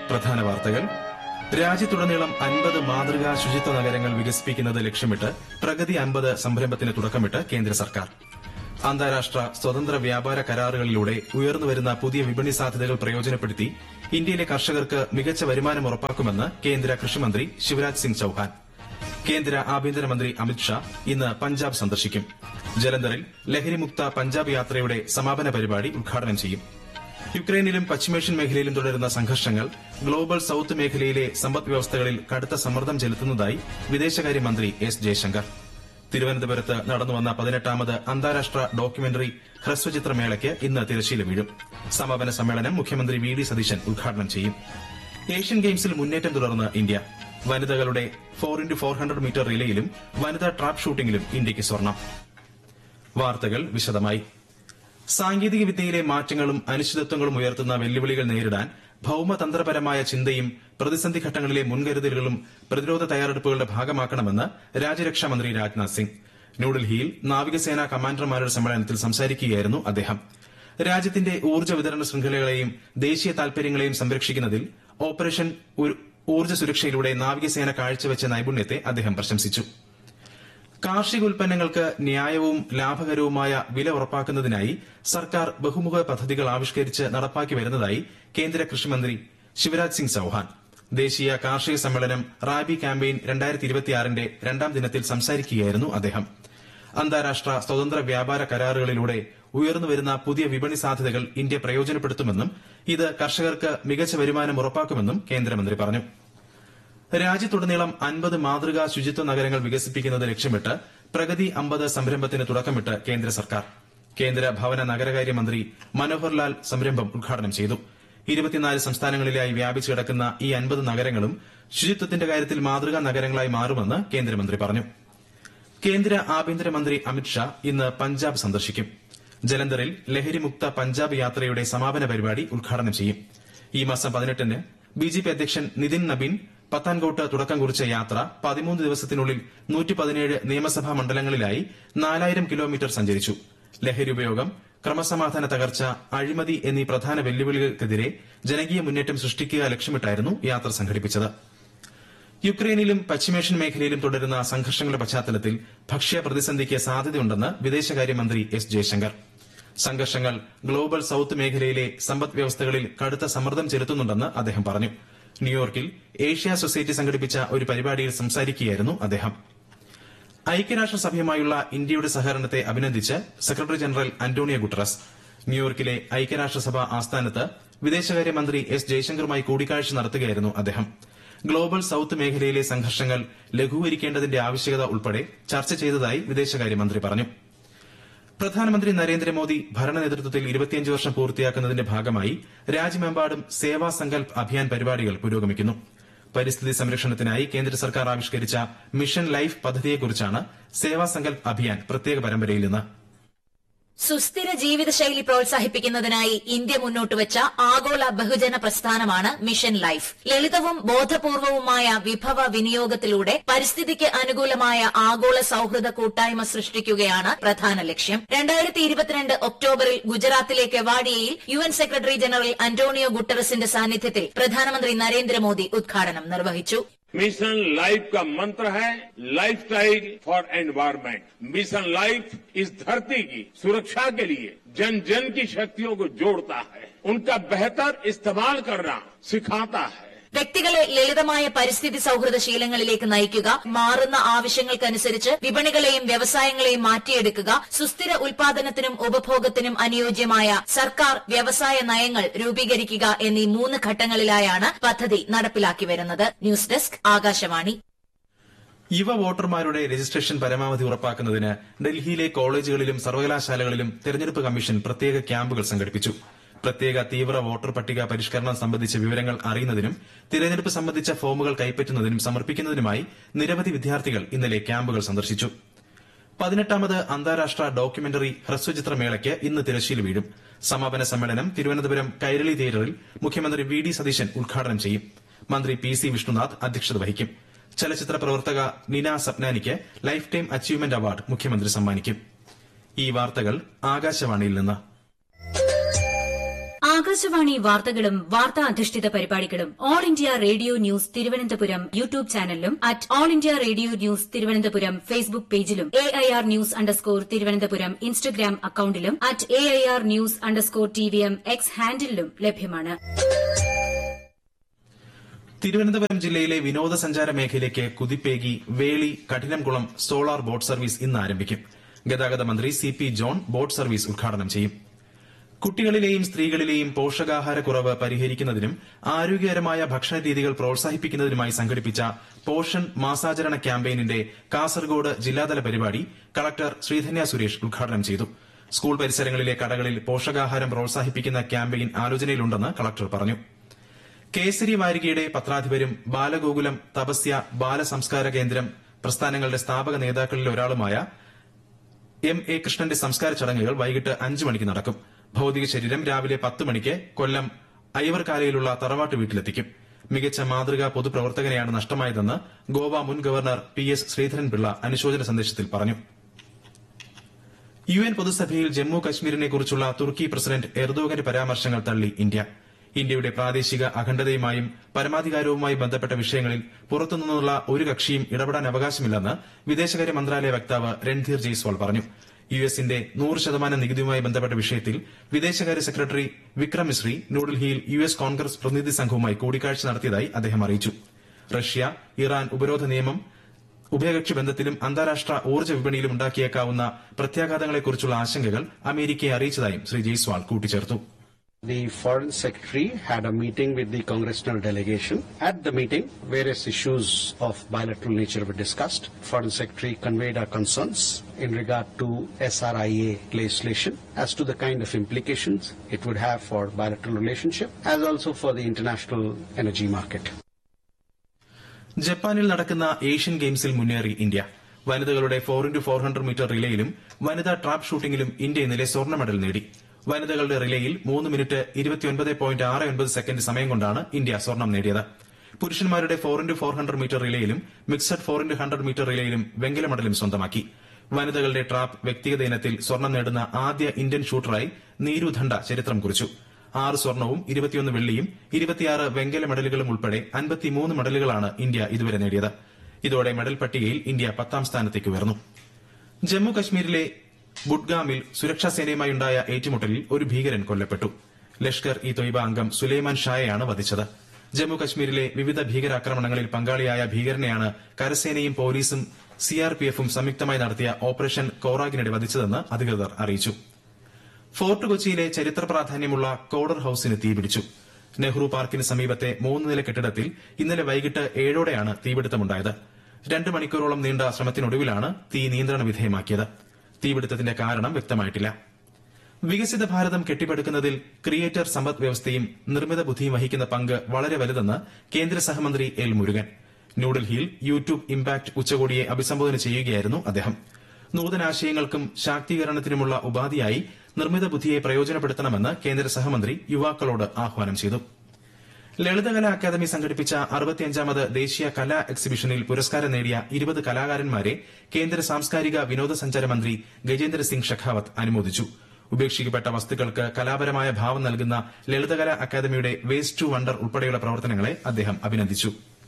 പ്രധാന വാർത്തകൾ. രാജ്യത്തുടനീളം 50 മാതൃകാ ശുചിത്വ നഗരങ്ങൾ വികസിപ്പിക്കുന്നത് ലക്ഷ്യമിട്ട് പ്രഗതി 50 സംരംഭത്തിന് തുടക്കമിട്ട് കേന്ദ്ര സർക്കാർ. അന്താരാഷ്ട്ര സ്വതന്ത്ര വ്യാപാര കരാറുകളിലൂടെ ഉയർന്നുവരുന്ന പുതിയ വിപണി സാധ്യതകൾ പ്രയോജനപ്പെടുത്തി ഇന്ത്യയിലെ കർഷകർക്ക് മികച്ച വരുമാനം ഉറപ്പാക്കുമെന്ന് കേന്ദ്ര കൃഷിമന്ത്രി ശിവരാജ് സിംഗ് ചൌഹാൻ. കേന്ദ്ര ആഭ്യന്തരമന്ത്രി അമിത്ഷാ ഇന്ന് പഞ്ചാബ് സന്ദർശിക്കും. ജലന്ധറിൽ ലഹരിമുക്ത പഞ്ചാബ് യാത്രയുടെ സമാപന പരിപാടി ഉദ്ഘാടനം ചെയ്യും. യുക്രൈനിലും പശ്ചിമേഷ്യൻ മേഖലയിലും തുടരുന്ന സംഘർഷങ്ങൾ ഗ്ലോബൽ സൌത്ത് മേഖലയിലെ സമ്പദ് വ്യവസ്ഥകളിൽ കടുത്ത സമ്മർദ്ദം ചെലുത്തുന്നതായി വിദേശകാര്യമന്ത്രി എസ് ജയശങ്കർ. തിരുവനന്തപുരത്ത് നടന്നുവന്ന 18ാമത് അന്താരാഷ്ട്ര ഡോക്യുമെന്ററി ഹ്രസ്വചിത്രമേളയ്ക്ക് ഇന്ന് തിരശ്ശീല വീഴും. സമാപന സമ്മേളനം മുഖ്യമന്ത്രി വി ഡി സതീശൻ ഉദ്ഘാടനം ചെയ്യും. ഏഷ്യൻ ഗെയിംസിൽ മുന്നേറ്റം തുടർന്ന് ഇന്ത്യ. വനിതകളുടെ 4x400 മീറ്റർ റിലേയിലും വനിതാ ട്രാപ്പ് ഷൂട്ടിംഗിലും ഇന്ത്യയ്ക്ക് സ്വർണം. വാർത്തകൾ വിശദമായി. സാങ്കേതിക വിദ്യയിലെ മാറ്റങ്ങളും അനിശ്ചിതത്വങ്ങളും ഉയർത്തുന്ന വെല്ലുവിളികൾ നേരിടാൻ ഭൌമതന്ത്രപരമായ ചിന്തയും പ്രതിസന്ധി ഘട്ടങ്ങളിലെ മുൻകരുതലുകളും പ്രതിരോധ തയ്യാറെടുപ്പുകളുടെ ഭാഗമാക്കണമെന്ന് രാജ്യരക്ഷാമന്ത്രി രാജ്നാഥ് സിംഗ്. ന്യൂഡൽഹിയിൽ നാവികസേനാ കമാൻഡർമാരുടെ സമ്മേളനത്തിൽ സംസാരിക്കുകയായിരുന്നു അദ്ദേഹം. രാജ്യത്തിന്റെ ഊർജ്ജ വിതരണ ശൃംഖലകളെയും ദേശീയ താൽപര്യങ്ങളെയും സംരക്ഷിക്കുന്നതിൽ ഓപ്പറേഷൻ ഊർജ്ജ സുരക്ഷയിലൂടെ നാവികസേന കാഴ്ചവെച്ച നൈപുണ്യത്തെ അദ്ദേഹം പ്രശംസിച്ചു. കാർഷിക ഉൽപ്പന്നങ്ങൾക്ക് ന്യായവും ലാഭകരവുമായ വില ഉറപ്പാക്കുന്നതിനായി സർക്കാർ ബഹുമുഖ പദ്ധതികൾ ആവിഷ്കരിച്ച് നടപ്പാക്കി വരുന്നതായി കേന്ദ്ര കൃഷിമന്ത്രി ശിവരാജ് സിംഗ് ചൌഹാൻ. ദേശീയ കാർഷിക സമ്മേളനം റാബി ക്യാമ്പയിൻ 2026ന്റെ രണ്ടാം ദിനത്തിൽ സംസാരിക്കുകയായിരുന്നു അദ്ദേഹം. അന്താരാഷ്ട്ര സ്വതന്ത്ര വ്യാപാര കരാറുകളിലൂടെ ഉയർന്നുവരുന്ന പുതിയ വിപണി സാധ്യതകൾ ഇന്ത്യ പ്രയോജനപ്പെടുത്തുമെന്നും ഇത് കർഷകർക്ക് മികച്ച വരുമാനം ഉറപ്പാക്കുമെന്നും കേന്ദ്രമന്ത്രി പറഞ്ഞു. രാജ്യത്തുടനീളം 50 മാതൃകാ ശുചിത്വ നഗരങ്ങൾ വികസിപ്പിക്കുന്നത് ലക്ഷ്യമിട്ട് പ്രഗതി 50 സംരംഭത്തിന് തുടക്കമിട്ട് കേന്ദ്ര സർക്കാർ. കേന്ദ്ര ഭവന നഗരകാര്യമന്ത്രി മനോഹർ ലാൽ സംരംഭം ഉദ്ഘാടനം ചെയ്തു. 24 സംസ്ഥാനങ്ങളിലായി വ്യാപിച്ചു കിടക്കുന്ന ഈ 50 നഗരങ്ങളും ശുചിത്വത്തിന്റെ കാര്യത്തിൽ മാതൃകാ നഗരങ്ങളായി മാറുമെന്ന് കേന്ദ്രമന്ത്രി പറഞ്ഞു. കേന്ദ്ര ആഭ്യന്തരമന്ത്രി അമിത്ഷാ ഇന്ന് പഞ്ചാബ് സന്ദർശിക്കും. ജലന്ധറിൽ ലഹരിമുക്ത പഞ്ചാബ് യാത്രയുടെ സമാപന പരിപാടി ഉദ്ഘാടനം ചെയ്യും. ഈ മാസം 18ന് ബിജെപി അധ്യക്ഷൻ നിതിൻ നബീൻ പത്താൻകോട്ട് തുടക്കം കുറിച്ച യാത്ര 13 ദിവസത്തിനുള്ളിൽ 117 നിയമസഭാ മണ്ഡലങ്ങളിലായി 4000 കിലോമീറ്റർ സഞ്ചരിച്ചു. ലഹരി ഉപയോഗം, ക്രമസമാധാന തകർച്ച, അഴിമതി എന്നീ പ്രധാന വെല്ലുവിളികൾക്കെതിരെ ജനകീയ മുന്നേറ്റം സൃഷ്ടിക്കുക ലക്ഷ്യമിട്ടായിരുന്നു യാത്ര സംഘടിപ്പിച്ചത്. യുക്രൈനിലും പശ്ചിമേഷ്യൻ മേഖലയിലും തുടരുന്ന സംഘർഷങ്ങളുടെ പശ്ചാത്തലത്തിൽ ഭക്ഷ്യ പ്രതിസന്ധിക്ക് സാധ്യതയുണ്ടെന്ന് വിദേശകാര്യമന്ത്രി എസ് ജയശങ്കർ. സംഘർഷങ്ങൾ ഗ്ലോബൽ സൌത്ത് മേഖലയിലെ സമ്പദ് വ്യവസ്ഥകളിൽ കടുത്ത സമ്മർദ്ദം ചെലുത്തുന്നുണ്ടെന്ന് അദ്ദേഹം പറഞ്ഞു. ന്യൂയോർക്കിൽ ഏഷ്യ സൊസൈറ്റി സംഘടിപ്പിച്ച ഒരു പരിപാടിയിൽ സംസാരിക്കുകയായിരുന്നു അദ്ദേഹം. ഐക്യരാഷ്ട്രസഭയുമായുള്ള ഇന്ത്യയുടെ സഹകരണത്തെ അഭിനന്ദിച്ച് സെക്രട്ടറി ജനറൽ അന്റോണിയോ ഗുട്ടറസ്. ന്യൂയോർക്കിലെ ഐക്യരാഷ്ട്രസഭ ആസ്ഥാനത്ത് വിദേശകാര്യമന്ത്രി എസ് ജയശങ്കറുമായി കൂടിക്കാഴ്ച നടത്തുകയായിരുന്നു അദ്ദേഹം. ഗ്ലോബൽ സൌത്ത് മേഖലയിലെ സംഘർഷങ്ങൾ ലഘൂകരിക്കേണ്ടതിന്റെ ആവശ്യകത ഉൾപ്പെടെ ചർച്ച ചെയ്തതായി വിദേശകാര്യമന്ത്രി പറഞ്ഞു. പ്രധാനമന്ത്രി നരേന്ദ്രമോദി ഭരണ നേതൃത്വത്തിൽ 25 വർഷം പൂർത്തിയാക്കുന്നതിന്റെ ഭാഗമായി രാജ്യമെമ്പാടും സേവാ സങ്കൽപ് അഭിയാൻ പരിപാടികൾ പുരോഗമിക്കുന്നു. പരിസ്ഥിതി സംരക്ഷണത്തിനായി കേന്ദ്ര സർക്കാർ ആവിഷ്കരിച്ച മിഷൻ ലൈഫ് പദ്ധതിയെക്കുറിച്ചാണ് സേവാ സങ്കൽപ് അഭിയാൻ പ്രത്യേക പരമ്പരയിൽ നിന്ന്. സുസ്ഥിര ജീവിതശൈലി പ്രോത്സാഹിപ്പിക്കുന്നതിനായി ഇന്ത്യ മുന്നോട്ടുവച്ച ആഗോള ബഹുജന പ്രസ്ഥാനമാണ് മിഷൻ ലൈഫ്. ലളിതവും ബോധപൂർവവുമായ വിഭവ വിനിയോഗത്തിലൂടെ പരിസ്ഥിതിക്ക് അനുകൂലമായ ആഗോള സൌഹൃദ കൂട്ടായ്മ സൃഷ്ടിക്കുകയാണ് പ്രധാന ലക്ഷ്യം. 2022 ഒക്ടോബറിൽ ഗുജറാത്തിലെ കെവാഡിയയിൽ UN സെക്രട്ടറി ജനറൽ അന്റോണിയോ ഗുട്ടറസിന്റെ സാന്നിധ്യത്തിൽ പ്രധാനമന്ത്രി നരേന്ദ്രമോദി ഉദ്ഘാടനം നിർവഹിച്ചു. मिशन लाइफ का मंत्र है lifestyle for environment. Mission life इस धरती की सुरक्षा के लिए जन जन की शक्तियों को जोड़ता है, उनका बेहतर इस्तेमाल करना सिखाता है. വ്യക്തികളെ ലളിതമായ പരിസ്ഥിതി സൌഹൃദ ശീലങ്ങളിലേക്ക് നയിക്കുക, മാറുന്ന ആവശ്യങ്ങൾക്കനുസരിച്ച് വിപണികളെയും വ്യവസായങ്ങളെയും മാറ്റിയെടുക്കുക, സുസ്ഥിര ഉൽപാദനത്തിനും ഉപഭോഗത്തിനും അനുയോജ്യമായ സർക്കാർ വ്യവസായ നയങ്ങൾ രൂപീകരിക്കുക എന്നീ 3 ഘട്ടങ്ങളിലായാണ് പദ്ധതി നടപ്പിലാക്കി വരുന്നത്. News desk Akashvani. യുവ വോട്ടർമാരുടെ രജിസ്ട്രേഷൻ പരമാവധി ഉറപ്പാക്കുന്നതിന് ഡൽഹിയിലെ കോളേജുകളിലും സർവകലാശാലകളിലും തെരഞ്ഞെടുപ്പ് കമ്മീഷൻ പ്രത്യേക ക്യാമ്പുകൾ സംഘടിപ്പിച്ചു. പ്രത്യേക തീവ്ര വോട്ടർ പട്ടിക പരിഷ്കരണം സംബന്ധിച്ച വിവരങ്ങൾ അറിയുന്നതിനും തിരഞ്ഞെടുപ്പ് സംബന്ധിച്ച ഫോമുകൾ കൈപ്പറ്റുന്നതിനും സമർപ്പിക്കുന്നതിനുമായി നിരവധി വിദ്യാർത്ഥികൾ ഇന്നലെ ക്യാമ്പുകൾ സന്ദർശിച്ചു. 18ാമത് അന്താരാഷ്ട്ര ഡോക്യുമെന്ററി ഹ്രസ്വചിത്രമേളയ്ക്ക് ഇന്ന് തിരശ്ശീല വീഴും. സമാപന സമ്മേളനം തിരുവനന്തപുരം കൈരളി തിയേറ്ററിൽ മുഖ്യമന്ത്രി വി ഡി സതീശൻ ഉദ്ഘാടനം ചെയ്യും. മന്ത്രി പി.സി. വിഷ്ണുനാഥ് അധ്യക്ഷത വഹിക്കും. ചലച്ചിത്ര പ്രവർത്തക നിന സപ്നാനിക്ക് ലൈഫ് ടൈം അച്ചീവ്മെന്റ് അവാർഡ് മുഖ്യമന്ത്രി സമ്മാനിക്കും. ഈ വാർത്തകൾ ആകാശവാണിയിൽ നിന്ന്. ആകാശവാണി വാർത്തകളും വാർത്താ അധിഷ്ഠിത പരിപാടികളും all India radio news Thiruvananthapuram YouTube ചാനലിലും at all India radio news Thiruvananthapuram Facebook പേജിലും AIR ന്യൂസ് _തിരുവനന്തപുരം ഇൻസ്റ്റഗ്രാം അക്കൌണ്ടിലും at AIR news _TVM X ഹാൻഡിലും ലഭ്യമാണ്. തിരുവനന്തപുരം ജില്ലയിലെ വിനോദസഞ്ചാര മേഖലയ്ക്ക് കുതിപ്പേകി വേളി കഠിനംകുളം സോളാർ ബോട്ട് സർവീസ് ഇന്ന് ആരംഭിക്കും. ഗതാഗത മന്ത്രി CP ജോൺ ബോട്ട് സർവീസ് ഉദ്ഘാടനം ചെയ്യും. കുട്ടികളിലെയും സ്ത്രീകളിലെയും പോഷകാഹാരക്കുറവ് പരിഹരിക്കുന്നതിനും ആരോഗ്യകരമായ ഭക്ഷണരീതികൾ പ്രോത്സാഹിപ്പിക്കുന്നതിനുമായി സംഘടിപ്പിച്ച പോഷൺ മാസാചരണ ക്യാമ്പയിനിന്റെ കാസർഗോഡ് ജില്ലാതല പരിപാടി കളക്ടർ ശ്രീധന്യ സുരേഷ് ഉദ്ഘാടനം ചെയ്തു. സ്കൂൾ പരിസരങ്ങളിലെ കടകളിൽ പോഷകാഹാരം പ്രോത്സാഹിപ്പിക്കുന്ന ക്യാമ്പയിൻ ആലോചനയിലുണ്ടെന്ന് കളക്ടർ പറഞ്ഞു. കേസരി വാരികയുടെ പത്രാധിപരും ബാലഗോകുലം തപസ്യ ബാലസംസ്കാര കേന്ദ്രം പ്രസ്ഥാനങ്ങളുടെ സ്ഥാപക നേതാക്കളിൽ ഒരാളുമായ MA കൃഷ്ണന്റെ സംസ്കാര ചടങ്ങുകൾ വൈകിട്ട് 5 മണിക്ക് നടക്കും. ഭൌതിക ശരീരം രാവിലെ 10 മണിക്ക് കൊല്ലം അയ്യവർകാലയിലുള്ള തറവാട്ട് വീട്ടിലെത്തിക്കും. മികച്ച മാതൃകാ പൊതുപ്രവർത്തകനെയാണ് നഷ്ടമായതെന്ന് ഗോവ മുൻ ഗവർണർ PS ശ്രീധരൻപിള്ള അനുശോചന സന്ദേശത്തിൽ പറഞ്ഞു. UN പൊതുസഭയിൽ ജമ്മു കശ്മീരിനെക്കുറിച്ചുള്ള തുർക്കി പ്രസിഡന്റ് എർദോഗന്റെ പരാമർശങ്ങൾ തള്ളി ഇന്ത്യ. ഇന്ത്യയുടെ പ്രാദേശിക അഖണ്ഡതയുമായും പരമാധികാരവുമായി ബന്ധപ്പെട്ട വിഷയങ്ങളിൽ പുറത്തുനിന്നുള്ള ഒരു കക്ഷിയും ഇടപെടാൻ അവകാശമില്ലെന്ന് വിദേശകാര്യ മന്ത്രാലയ വക്താവ് രൺധീർ ജയ്സ്വാൾ പറഞ്ഞു. യുഎസിന്റെ 100% നികുതിയുമായി ബന്ധപ്പെട്ട വിഷയത്തിൽ വിദേശകാര്യ സെക്രട്ടറി വിക്രം മിസ്രി ന്യൂഡൽഹിയിൽ US കോൺഗ്രസ് പ്രതിനിധി സംഘവുമായി കൂടിക്കാഴ്ച നടത്തിയതായി അദ്ദേഹം അറിയിച്ചു. റഷ്യ ഇറാൻ ഉപരോധ നിയമം ഉഭയകക്ഷി ബന്ധത്തിലും അന്താരാഷ്ട്ര ഊർജ്ജ വിപണിയിലും ഉണ്ടാക്കിയേക്കാവുന്ന പ്രത്യാഘാതങ്ങളെക്കുറിച്ചുള്ള ആശങ്കകൾ അമേരിക്കയെ അറിയിച്ചതായും ശ്രീ ജയ്സ്വാൾ കൂട്ടിച്ചേർത്തു. The Foreign Secretary had a meeting with the congressional delegation. At the meeting, various issues of bilateral nature were discussed. Foreign Secretary conveyed our concerns in regard to SRIA legislation as to the kind of implications it would have for bilateral relationship as also for the international energy market. ജപ്പാനിൽ നടക്കുന്ന Asian ഗെയിംസിൽ മുന്നേറി India. വനിതകളുടെ 4x400 metre റിലേയിലും വനിതാ trap ഷൂട്ടിംഗിലും India ഇന്നലെ സ്വർണ്ണ medal നേടി. വനിതകളുടെ റിലേയിൽ 3 മിനിറ്റ് 29.69 സെക്കൻഡ് സമയം കൊണ്ടാണ് ഇന്ത്യ സ്വർണം നേടിയത്. പുരുഷന്മാരുടെ 4x400 metre റിലേയിലും mixed 4x100 metre റിലേയിലും വെങ്കല മെഡലും സ്വന്തമാക്കി. വനിതകളുടെ ട്രാപ്പ് വ്യക്തിഗത ഇനത്തിൽ സ്വർണം നേടുന്ന ആദ്യ ഇന്ത്യൻ ഷൂട്ടറായി നീരു ധണ്ട ചരിത്രം കുറിച്ചു. 6 സ്വർണവും 21 വെള്ളിയും 26 വെങ്കല മെഡലുകളും ഉൾപ്പെടെ 53 മെഡലുകളാണ് ഇന്ത്യ ഇതുവരെ നേടിയത്. ഇതോടെ മെഡൽ പട്ടികയിൽ ഇന്ത്യ 10ാം സ്ഥാനത്തേക്ക് ഉയർന്നു. ജമ്മു കശ്മീരിലെ ബുഡ്ഗാമിൽ സുരക്ഷാസേനയുമായുണ്ടായ ഏറ്റുമുട്ടലിൽ ഒരു ഭീകരൻ കൊല്ലപ്പെട്ടു. ലഷ്കർ-ഇ-തൊയ്ബ അംഗം സുലൈമാൻ ഷായെയാണ് വധിച്ചത്. ജമ്മു കശ്മീരിലെ വിവിധ ഭീകരാക്രമണങ്ങളിൽ പങ്കാളിയായ ഭീകരനെയാണ് കരസേനയും പോലീസും CRPFും സംയുക്തമായി നടത്തിയ ഓപ്പറേഷൻ കോറാഗിനിടെ വധിച്ചതെന്ന് അധികൃതർ അറിയിച്ചു. ഫോർട്ട് കൊച്ചിയിലെ ചരിത്ര പ്രാധാന്യമുള്ള കോഡർ ഹൌസിന് തീപിടിച്ചു. നെഹ്റു പാർക്കിന് സമീപത്തെ 3 നില കെട്ടിടത്തിൽ ഇന്നലെ വൈകിട്ട് 7ഓടെയാണ് തീപിടുത്തമുണ്ടായത്. 2 മണിക്കൂറോളം നീണ്ട ശ്രമത്തിനൊടുവിലാണ് തീ നിയന്ത്രണ വിധേയമാക്കിയത്. തീപിടുത്തത്തിന്റെ കാരണം വ്യക്തമായിട്ടില്ല. വികസിത ഭാരതം കെട്ടിപ്പടുക്കുന്നതിൽ ക്രിയേറ്റർ സമ്പദ് വ്യവസ്ഥയും നിർമ്മിത ബുദ്ധിയും വഹിക്കുന്ന പങ്ക് വളരെ വലുതെന്ന് കേന്ദ്ര സഹമന്ത്രി എൽ മുരുകൻ. ന്യൂഡൽഹിയിൽ യൂട്യൂബ് ഇംപാക്ട് ഉച്ചകോടിയെ അഭിസംബോധന ചെയ്യുകയായിരുന്നു അദ്ദേഹം. നൂതനാശയങ്ങൾക്കും ശാക്തീകരണത്തിനുമുള്ള ഉപാധിയായി നിർമ്മിത ബുദ്ധിയെ പ്രയോജനപ്പെടുത്തണമെന്ന് കേന്ദ്ര സഹമന്ത്രി യുവാക്കളോട് ആഹ്വാനം ചെയ്തു. ലളിതകലാ അക്കാദമി സംഘടിപ്പിച്ച 65ാമത് ദേശീയ കലാ എക്സിബിഷനിൽ പുരസ്കാരം നേടിയ 20 കലാകാരന്മാരെ കേന്ദ്ര സാംസ്കാരിക വിനോദസഞ്ചാര മന്ത്രി ഗജേന്ദ്ര സിംഗ് ഷെഖാവത്ത് അനുമോദിച്ചു. ഉപേക്ഷിക്കപ്പെട്ട വസ്തുക്കൾക്ക് കലാപരമായ ഭാവം നൽകുന്ന ലളിതകലാ അക്കാദമിയുടെ വേസ്റ്റ് ടു വണ്ടർ ഉൾപ്പെടെയുള്ള പ്രവർത്തനങ്ങളെ അദ്ദേഹം അഭിനന്ദിച്ചു.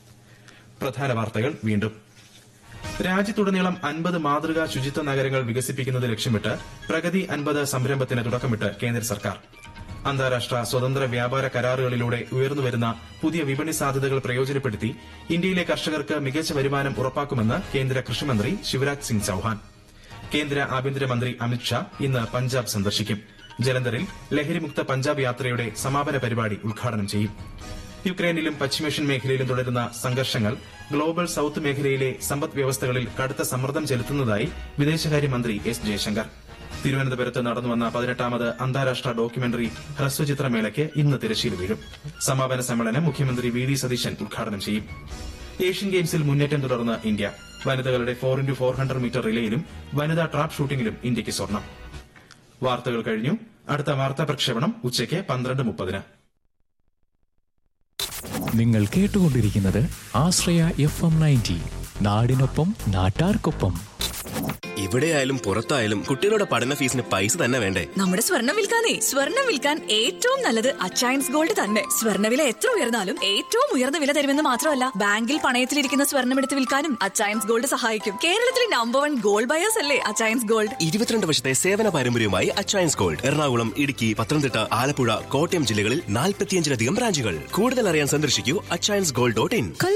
പ്രധാന വാർത്തകൾ വീണ്ടും. രാജ്യത്തുടനീളം 50 മാതൃകാ ശുചിത്വ നഗരങ്ങൾ വികസിപ്പിക്കുന്നത് ലക്ഷ്യമിട്ട് പ്രഗതി 50 സംരംഭത്തിന് തുടക്കമിട്ട് കേന്ദ്ര സർക്കാർ. അന്താരാഷ്ട്ര സ്വതന്ത്ര വ്യാപാര കരാറുകളിലൂടെ ഉയർന്നുവരുന്ന പുതിയ വിപണി സാധ്യതകൾ പ്രയോജനപ്പെടുത്തി ഇന്ത്യയിലെ കർഷകർക്ക് മികച്ച വരുമാനം ഉറപ്പാക്കുമെന്ന് കേന്ദ്ര കൃഷിമന്ത്രി ശിവരാജ് സിംഗ് ചൌഹാൻ. കേന്ദ്ര ആഭ്യന്തരമന്ത്രി അമിത്ഷാ ഇന്ന് പഞ്ചാബ് സന്ദർശിക്കും. ജലന്ധറിൽ ലഹരിമുക്ത പഞ്ചാബ് യാത്രയുടെ സമാപന പരിപാടി ഉദ്ഘാടനം ചെയ്യും. യുക്രൈനിലും പശ്ചിമേഷ്യൻ മേഖലയിലും തുടരുന്ന സംഘർഷങ്ങൾ ഗ്ലോബൽ സൌത്ത് മേഖലയിലെ സമ്പദ് വ്യവസ്ഥകളിൽ കടുത്ത സമ്മർദ്ദം ചെലുത്തുന്നതായി വിദേശകാര്യമന്ത്രി എസ് ജയശങ്കർ. തിരുവനന്തപുരത്ത് നടന്നുവന്ന 18ാമത് അന്താരാഷ്ട്ര ഡോക്യുമെന്ററി ഹ്രസ്വചിത്രമേളയ്ക്ക് ഇന്ന് തിരശ്ശീല വീഴും. സമാപന സമ്മേളനം മുഖ്യമന്ത്രി VD സതീശൻ ഉദ്ഘാടനം ചെയ്യും. ഏഷ്യൻ ഗെയിംസിൽ മുന്നേറ്റം തുടർന്ന് ഇന്ത്യ. വനിതകളുടെ 4x400 മീറ്റർ റിലേയിലും വനിതാ ട്രാപ്പ് ഷൂട്ടിംഗിലും ഇന്ത്യയ്ക്ക് സ്വർണം. വാർത്തകൾ കഴിഞ്ഞു. അടുത്ത വാർത്താ പ്രക്ഷേപണം ഉച്ചയ്ക്ക് 12:30. നിങ്ങൾ കേട്ടുകൊണ്ടിരിക്കുന്നത് ആശ്രയ FM 90. നാടിനൊപ്പം നാട്ടാർക്കൊപ്പം. ഇവിടെയായാലും പുറത്തായാലും കുട്ടികളുടെ പഠന ഫീസിന് പൈസ തന്നെ വേണ്ടേ? നമ്മുടെ സ്വർണ്ണം വിൽക്കാൻ ഏറ്റവും നല്ലത് അച്ചയൻസ് ഗോൾഡ് തന്നെ. സ്വർണ്ണവില എത്ര ഉയർന്നാലും ഏറ്റവും ഉയർന്ന വില തരുമെന്ന് മാത്രമല്ല, ബാങ്കിൽ പണയത്തിലിരിക്കുന്ന സ്വർണ്ണം എടുത്ത് വിൽക്കാനും അച്ചയൻസ് ഗോൾഡ് സഹായിക്കും. കേരളത്തിലെ നമ്പർ 1 ഗോൾഡ് ബയേഴ്സ് അല്ലേ അച്ചയൻസ് ഗോൾഡ്. 22 വർഷത്തെ സേവന പാരമ്പര്യവുമായി അച്ചയൻസ് ഗോൾഡ്. എറണാകുളം, ഇടുക്കി, പത്തനംതിട്ട, ആലപ്പുഴ, കോട്ടയം ജില്ലകളിൽ 45-ലധികം ബ്രാഞ്ചുകൾ. കൂടുതൽ അറിയാൻ സന്ദർശിക്കൂ achainsgold.in.